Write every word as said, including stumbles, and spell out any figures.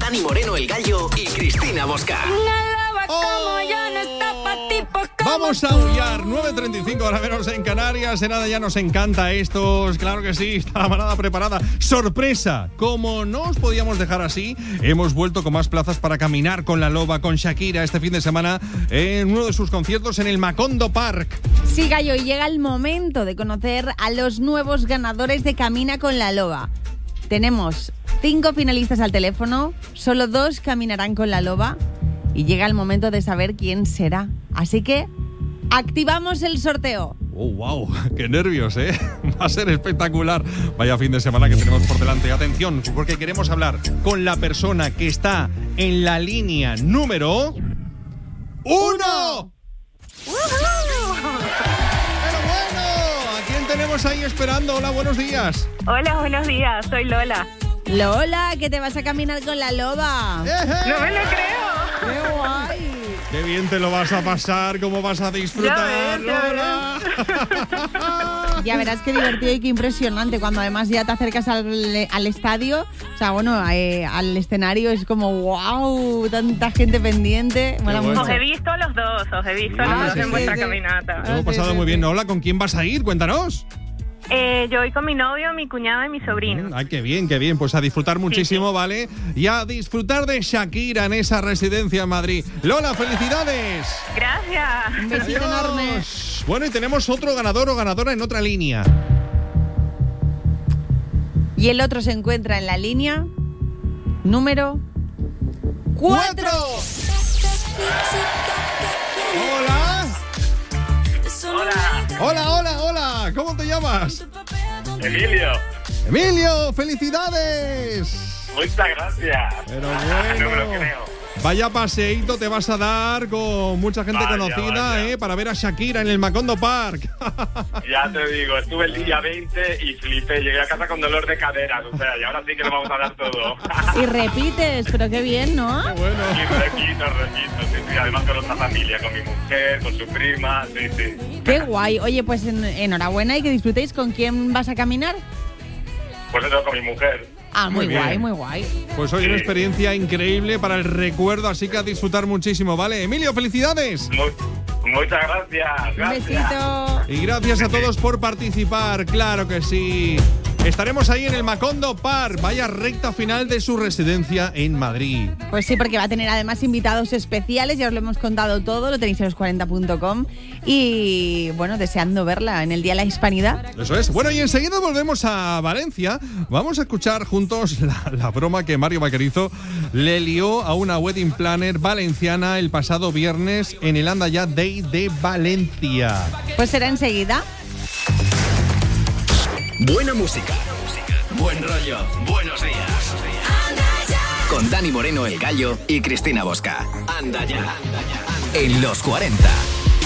Dani Moreno, El Gallo y Cristina Bosca. Oh. Vamos a aullar, nueve treinta y cinco, ahora menos en Canarias. En nada ya nos encanta estos, claro que sí, está la manada preparada. ¡Sorpresa! Como no os podíamos dejar así, hemos vuelto con más plazas para caminar con la loba, con Shakira, este fin de semana en uno de sus conciertos en el Macondo Park. Sí, Gallo, y llega el momento de conocer a los nuevos ganadores de Camina con la loba. Tenemos cinco finalistas al teléfono, solo dos caminarán con la loba y llega el momento de saber quién será. Así que activamos el sorteo. ¡Oh, wow! ¡Qué nervios, eh! Va a ser espectacular. Vaya fin de semana que tenemos por delante. Atención, porque queremos hablar con la persona que está en la línea número uno. ¡Pero bueno! ¿A quién tenemos ahí esperando? Hola, buenos días. Hola, buenos días. Soy Lola. Lola, que te vas a caminar con la loba. ¡Eje! ¡No me lo creo! ¡Qué guay! ¡Qué bien te lo vas a pasar! ¿Cómo vas a disfrutar, Ya ves, ya Lola? Ya verás qué divertido y qué impresionante cuando además ya te acercas al, al estadio, o sea, bueno, eh, al escenario, es como wow, tanta gente pendiente. Mola bueno. mucho. Os he visto a los dos, os he visto a Sí, los dos sí, en sí, vuestra sí. caminata. Lo hemos pasado muy bien. Hola, ¿con quién vas a ir? Cuéntanos. Eh, yo voy con mi novio, mi cuñada y mi sobrino. Ay, qué bien, qué bien. Pues a disfrutar muchísimo, ¿vale? Y a disfrutar de Shakira en esa residencia en Madrid. Lola, felicidades. Gracias. Un besito Adiós. enorme. Bueno, y tenemos otro ganador o ganadora en otra línea. Y el otro se encuentra en la línea número cuatro. Hola. Hola, Hola, hola, hola. ¿Cómo te llamas? Emilio, Emilio, felicidades. muchas gracias. Pero No me lo bueno. creo. Vaya paseíto te vas a dar con mucha gente Vaya, conocida, vaya. ¿eh? Para ver a Shakira en el Macondo Park. Ya te digo, estuve el día veinte y flipé. Llegué a casa con dolor de caderas, o sea, y ahora sí que lo vamos a dar todo. Y repites, pero qué bien, ¿no? Qué bueno. Y repito, repito, sí, sí. Además con otra familia, con mi mujer, con su prima, sí, sí. Qué guay. Oye, pues en- enhorabuena y que disfrutéis. ¿Con quién vas a caminar? Pues eso, con mi mujer. Ah, muy, Muy bien. guay, muy guay. Pues hoy una Sí. experiencia increíble para el recuerdo, así que a disfrutar muchísimo, ¿vale? Emilio, felicidades. Mu- muchas gracias. Un Gracias. besito. Y gracias a todos por participar, claro que sí. Estaremos ahí en el Macondo Park, vaya recta final de su residencia en Madrid. Pues sí, porque va a tener además invitados especiales, ya os lo hemos contado todo, lo tenéis en los cuarenta punto com y bueno, deseando verla en el Día de la Hispanidad. Eso es. Bueno, y enseguida volvemos a Valencia. Vamos a escuchar juntos la, la broma que Mario Vaquerizo le lió a una wedding planner valenciana el pasado viernes en el Andaya Day de Valencia. Pues será enseguida. Buena música. Buen rollo. Buenos días. Con Dani Moreno, El Gallo y Cristina Bosca. Anda ya. En los cuarenta.